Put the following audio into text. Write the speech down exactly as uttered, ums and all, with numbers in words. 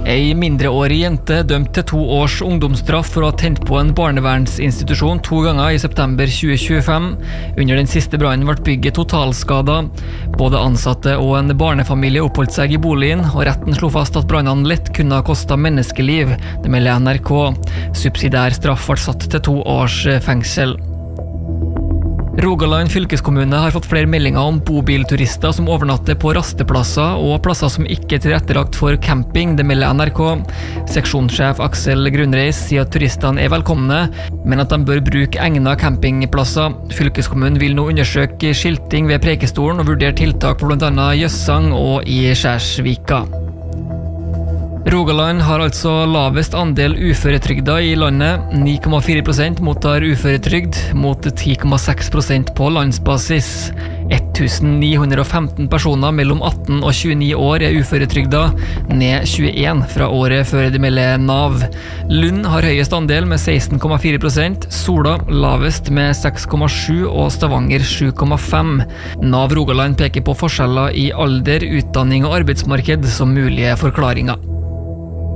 Ei mindreårig jente dømt til to års ungdomsstraff for å ha tent på en barnevernsinstitusjon to ganger i september tjue tjuefem. Under den siste brannen ble bygget totalskada. Både ansatte og en barnefamilie oppholdt seg i boligen, og retten slo fast at brannene lett kunne ha kostet menneskeliv, det melder N R K. Subsidiær straff ble satt til to års fengsel. Rogaland fylkeskommune har fått flere meldinger om bobilturister som overnatter på rasteplasser og plasser som ikke er tilrettelagt for camping, det melder N R K. Seksjonssjef Aksel Grunreis sier at turistene er velkomne, men at de bør bruke egnet campingplasser. Fylkeskommunen vil nå undersøke skilting ved Preikestolen og vurdere tiltak på blant annet Jøssang og i Skjærsvika. Rogaland har altså lavest andel uføretrygda i landet. ni komma fire prosent mottar uføretrygd, mot ti komma seks prosent på landsbasis. tusen ni hundre og femten personer mellom atten og tjueni år er uføretrygda, ned tjueen fra året før, det melder Nav. Lund har høyest andel med seksten komma fire prosent, Sola lavest med seks komma sju og Stavanger sju komma fem. Nav Rogaland peker på forskjeller i alder, utdanning og arbeidsmarked som mulige forklaringer.